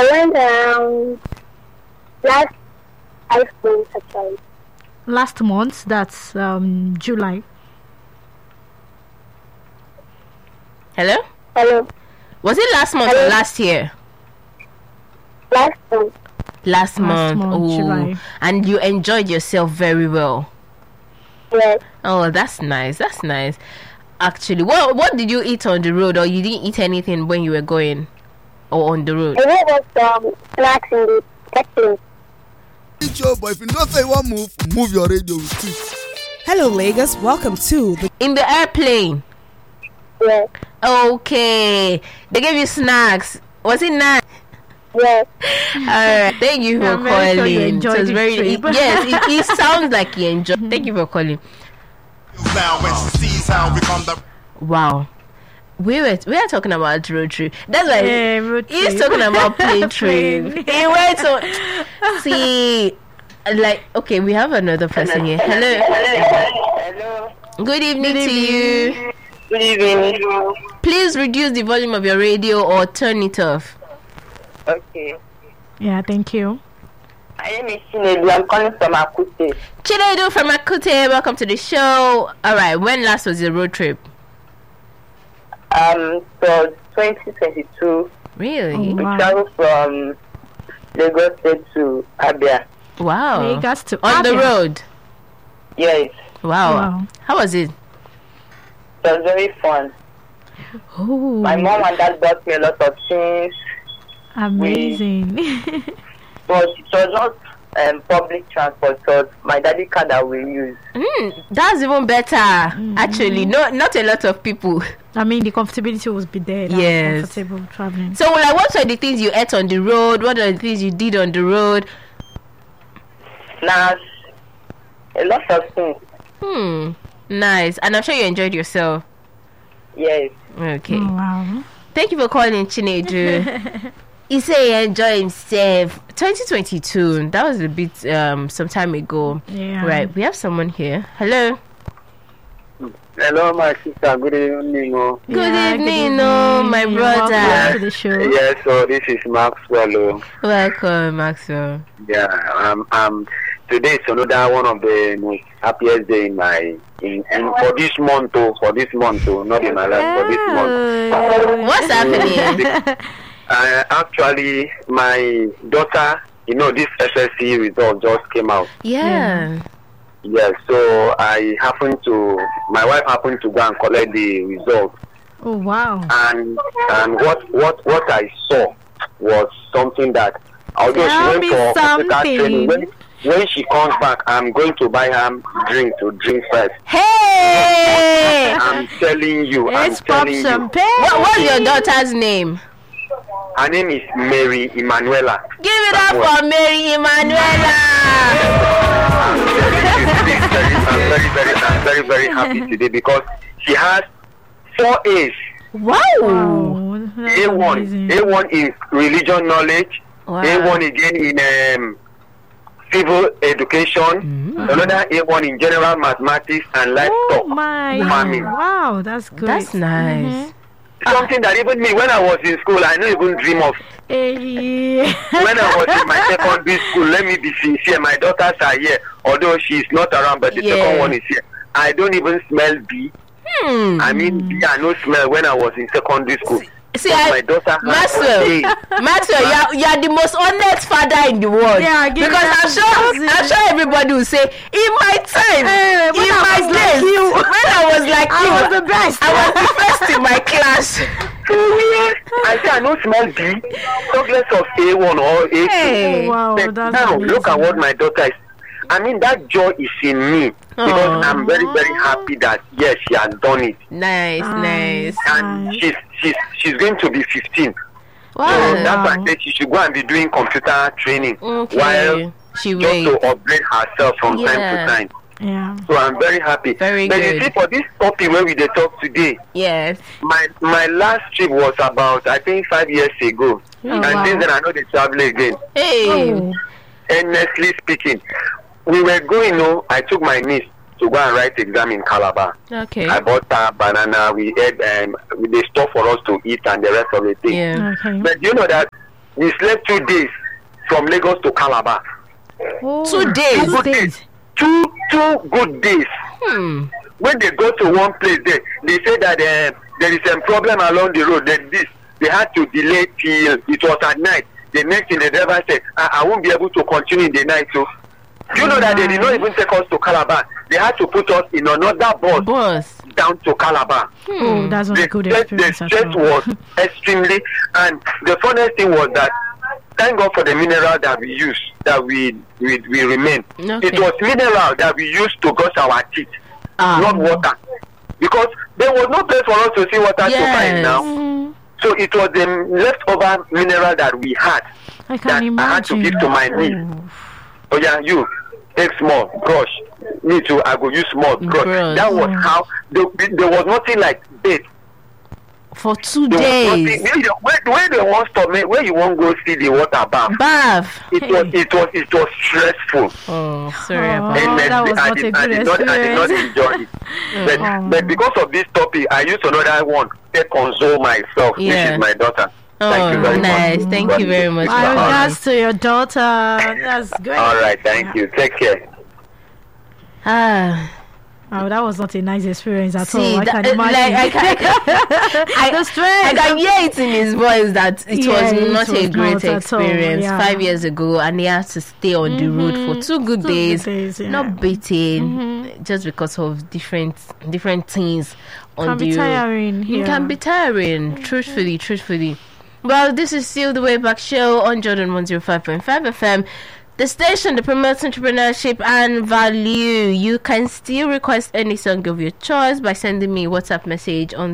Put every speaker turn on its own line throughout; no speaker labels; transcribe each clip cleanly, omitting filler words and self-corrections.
I went last 5 months actually.
Last month, that's July.
Hello?
Hello.
Was it last month or last year?
Last month.
Last month. Oh.
July.
And you enjoyed yourself very well.
Yes.
Oh, that's nice. That's nice. Actually, what did you eat on the road, or you didn't eat anything when you were going or on the road?
I went with snacks in the section.
But if you don't say one move your radio with it.
Hello, Lagos. Welcome to the
In the airplane.
Yes.
Okay. They gave you snacks. Was it nice?
Yes.
Alright. Thank you for
I'm very sure you
calling.
enjoyed
It was
the
very
trip.
yes. It sounds like you enjoyed. Thank you for calling. Wow. We are talking about road trip. That's why
road
he's
trip.
talking about plane
Plane.
trip. He went to see, like, okay, we have another person here. Hello.
Hello.
Good evening to you.
Good evening.
Please reduce the volume of your radio or turn it off.
Okay.
Yeah, thank you.
My name is Chinedu. I'm calling from Akute.
Chinedu from Akute, welcome to the show. Alright, when last was your road trip?
So 2022.
Really?
Oh,
We
wow.
traveled from Lagos State to Abia.
Wow.
Lagos to
On the
Abia.
road.
Yes.
Wow.
Wow.
How was it?
It was very fun.
Oh,
My mom and dad bought me a lot of things.
amazing.
But it was not public transport. It was my daddy car that we use.
That's even better. Actually, not a lot of people.
I mean, the comfortability will be there. That's
Yes.
comfortable traveling.
So, like, what are the things you ate on the road? What are the things you did on the road?
Snacks. A lot of things.
Nice. And I'm sure you enjoyed yourself.
Yes.
Okay.
Oh, wow.
Thank you for calling, Chinedu. He said he enjoyed himself. 2022. That was a bit some time ago.
Yeah.
Right. We have someone here. Hello.
Hello, my sister. Good evening.
Good evening, my brother.
Welcome to the show.
Yes, so this is Maxwell.
Welcome, Maxwell.
Yeah, today is another one of the most happiest day in my for this month, not in my life, for this month.
What's happening?
Actually, my daughter, this SSC result just came out.
Yeah.
Yes, so my wife happened to go and collect the result.
Oh, wow.
And what I saw was something that although
Tell
she
me
went for hospital
something.
training, when she comes back, I'm going to buy her drink to drink first.
Hey!
I'm telling you.
Let's pop champagne.
What's your daughter's name?
Her name is Mary Emanuela.
Give it up for Mary Emanuela.
I'm very happy today because she has 4 A's.
Wow.
Wow. That's amazing.
A1 in religion knowledge.
Wow.
A1 again in civil education. Another A1 in general mathematics and livestock
Oh, my.
farming.
Wow, that's good.
That's nice.
Something that even me, when I was in school, I didn't even dream of.
Hey.
When I was in my secondary school, let me be sincere, my daughters are here, although she's not around, but the second one is here. I don't even smell B. I mean, B, I no smell when I was in secondary school.
See,
my daughter
Maxwell, you're the most honest father in the world.
Yeah, give
because
me
I'm sure everybody will say, in my time,
when
in
I
my
was
days,
like you.
when I was like
I
you,
was the best.
I was the first in my class.
I say I no smell B, talk less of A1 or A2.
Hey.
Oh, wow,
But
that's
now, look at
amazing.
what my daughter is. I mean, that joy is in me because I'm very, very happy that, yes, she has done it.
Nice.
And she's going to be 15.
Wow.
So that's why I said she should go and be doing computer training
Okay.
while
She
just
waits.
to upgrade herself from time
Yeah.
to time.
Yeah.
So I'm very happy.
Very
but
good.
you see, for this topic where we dey talk today,
Yes.
my last trip was about, I think, 5 years ago. And
wow.
since then I know they travel again.
Hey.
Oh.
Honestly speaking, we were going, I took my niece to go and write exam in Calabar.
Okay.
I bought her banana, we had they store for us to eat and the rest of the thing.
Yeah.
Okay.
But you know that We slept 2 days from Lagos to Calabar.
Oh,
2 days.
Good days. Two good days. When they go to one place, they say that there is a problem along the road. Then they had to delay till it was at night. The next thing the driver said, I won't be able to continue in the night. So, you know that they did not even take us to Calabar. They had to put us in another bus down to Calabar.
Oh, that's not a good experience.
The stress was extremely, and the funniest thing was that, thank God for the mineral that we use, that we remain.
Okay.
It was mineral that we used to brush our teeth, not water, because there was no place for us to see water to find now. So it was the leftover mineral that we had
I can imagine.
I had to give to my niece. Oh yeah, you take small brush. Me too. I go use small brush. That was how there was nothing like bait.
For 2 days.
Where they want stop me, where you won't go see the water bath. It was stressful.
Oh, sorry about
Oh,
that.
that was not a good
I did not enjoy it. But because of this topic, I used another one to console myself, which is my daughter. Thank you very
nice.
much.
Thank you very much.
My regards to your daughter. That's great.
All right, thank you. Take care.
Oh, that was not a nice experience at all. I
that,
can imagine.
The stress. I can hear it in his voice that it was not a great experience 5 years ago, and he had to stay on the road for 2 good days, not beating, just because of different things on the road. It can be tiring, truthfully. Well, this is still the Way Back Show on Jordan 105.5 FM. The station that promotes entrepreneurship and value. You can still request any song of your choice by sending me a WhatsApp message on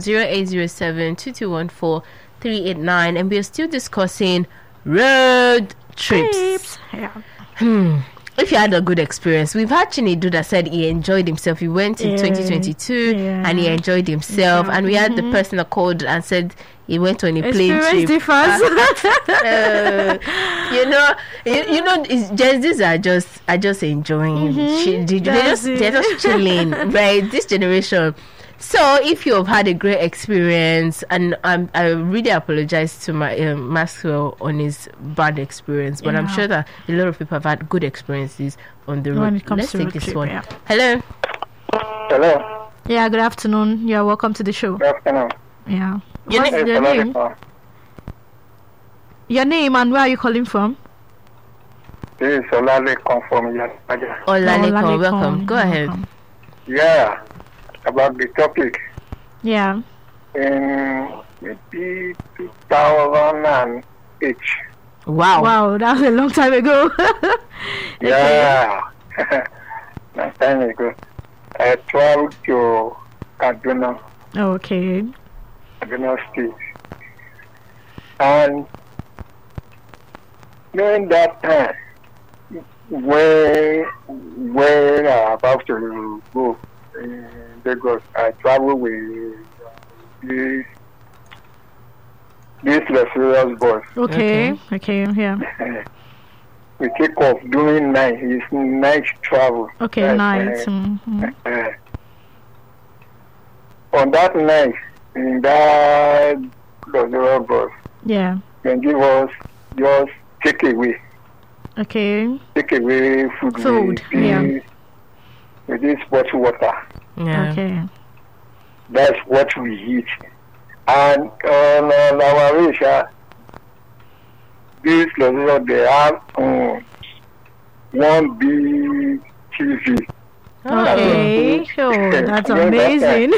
0807-2214-389, and we are still discussing road trips. If you had a good experience, we've had Chinedu that said he enjoyed himself. He went in 2022 and he enjoyed himself. And we had the person that called and said he went on a plane trip. These are just enjoying. They're just chilling, right? This generation. So if you have had a great experience, and I really apologize to my Maxwell on his bad experience, but I'm sure that a lot of people have had good experiences on the road.
When it comes
Let's
to
take this
trip,
one. Hello.
Hello.
Yeah, good afternoon. You're welcome to the show.
Good afternoon.
Yeah.
Your
What's your name? Your name and where are you calling from?
This is Olalekan from Yanaja.
Olalekan, welcome. Go ahead.
Yeah, about the topic.
Yeah.
In maybe 2008.
Wow,
that was a long time ago.
Yeah, long time ago. I traveled to Kaduna.
Okay.
Kaduna State. And during that time, when I about to go in Lagos, I traveled with this luxurious bus.
Okay, yeah.
We take off during night. It's night travel.
Okay, night.
On that night, in that luxurious bus, can give us just take away.
Okay.
Take away food. With this bottled water.
Yeah.
Okay.
That's what we eat. And on our wish, this luxurious, they have one big TV.
Okay, sure. That's amazing.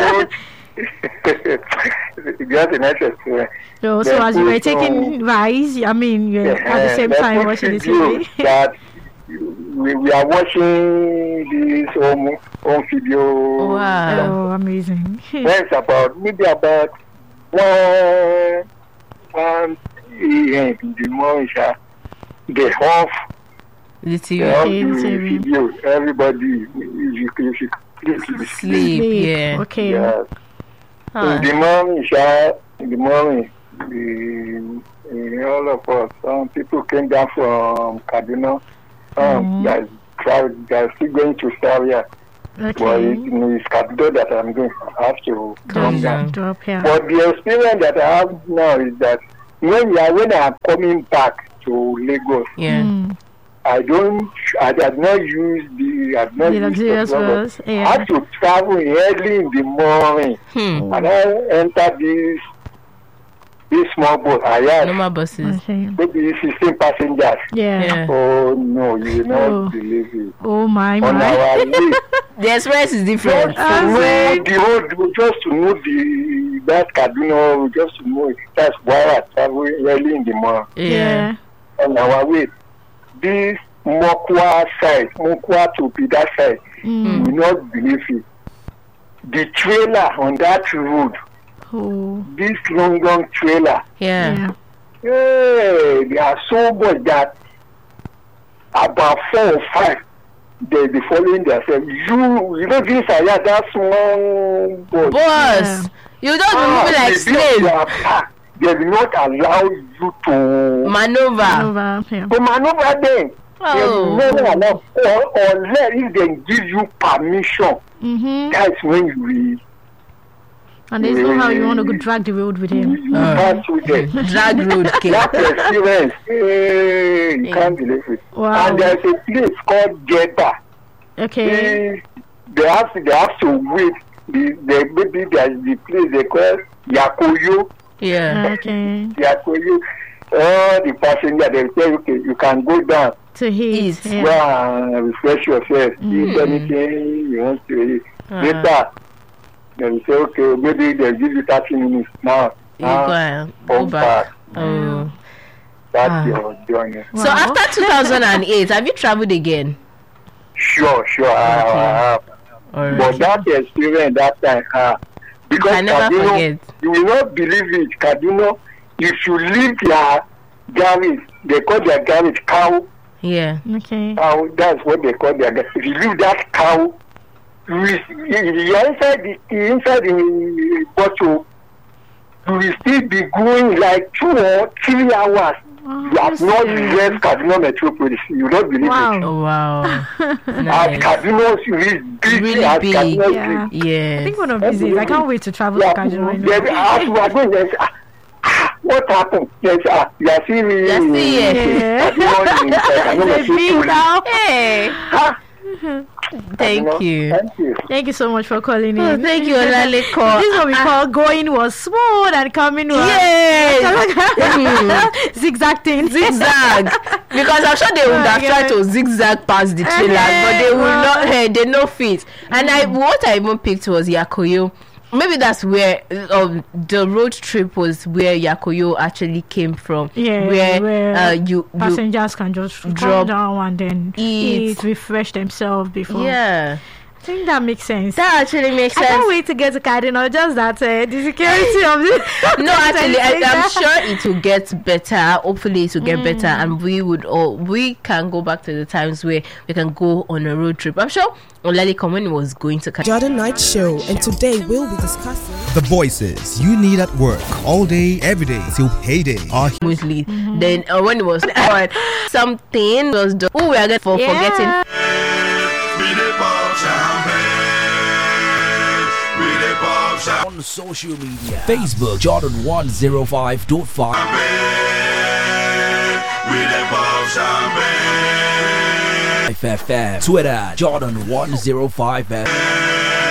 Just a nice experience.
So as you were taking rice, I mean, you're at the same time watching the TV.
That we are watching this home video.
Wow.
Oh, amazing.
It's about 1 a.m. in the morning. They off
the TV.
Video. Everybody, you
sleep. Yeah.
Okay.
Yeah. In the morning, all of us, some people came down from Kaduna. They're still going to Zaria.
Okay.
But it's Kaduna that I'm going. I have to come down.
Drop here.
But the experience that I have now is that when I'm coming back to Lagos, I have not used the
luxurious bus.
I have to travel early in the morning, and I enter this small boat. I have
normal buses.
maybe 16 passengers.
Yeah.
Oh no, you will not believe it.
Oh my.
On our way,
The express is different.
the road, just to know that Kaduna, just to know that's why I travel early in the morning.
Yeah.
On our way, this Mokwa to be that side, you will not believe it. The trailer on that road, this long trailer,
Yeah.
they are so good that about 4 or 5 they be following themselves. You know this area, that small boat.
Boss, you don't move like slave.
They will not allow you to
Maneuver.
to maneuver them.
Oh.
They will not allow, unless if they give you permission. That's when you will.
And there's no how you want to go drag the road with him.
Pass with them.
Drag road.
That experience, you can't believe it.
Wow.
And there's a place called Jeddah.
Okay.
They have to wait. Maybe there's the place they call Yakoyo.
Yeah.
Okay.
Yakoyo. All the passengers, they say, okay, you can go down.
To eat.
Go and refresh yourself. Eat anything you want to eat. Later, they will say, okay, maybe they'll give you 30 minutes now.
You go back. Oh.
That's your journey.
Wow.
So after 2008, have you traveled again?
Sure, I have.
Alright.
But that experience that time, because
I never
Kaduna,
forget.
you will not believe it. Kaduna, if you leave their garage, they call their garage cow.
Yeah.
Okay.
Cow, that's what they call their garage. If you leave that cow, you're inside the bottle, you will still be going like 2 or 3 hours. You have not left Kaduna Metropolis. You don't believe it.
Oh, wow.
As Kaduna is big,
Really
as
big.
Kaduna is big.
Yeah.
I think one of these days, I can't wait to travel to Kaduna.
What happened? Yes, you are seeing me.
You're seeing Hey. Thank you.
Thank you so much for calling in.
Oh, thank you, Olaleko.
This is what we call going was smooth and coming was zigzag.
Because I'm sure they would have tried to zigzag past the trailer, but they will not. They no fit. And what I even picked was Yakoyo. Maybe that's where the road trip was where Yakoyo actually came from.
Yeah,
where you
passengers can just drop down and then eat, refresh themselves before.
Yeah.
I think that makes sense.
That actually makes sense.
I can't wait to get to Kaduna. Just that the security of this.
No, actually, I'm sure it will get better. Hopefully, it will get better, and we can go back to the times where we can go on a road trip. I'm sure Olaleko when he was going to
Jordan Knight Show, and today we'll be discussing
the voices you need at work all day, every day till payday are
smoothly. Then when it was something was done. We are good for forgetting.
On social media, Facebook Jordan 105.5, FM, Twitter Jordan 105.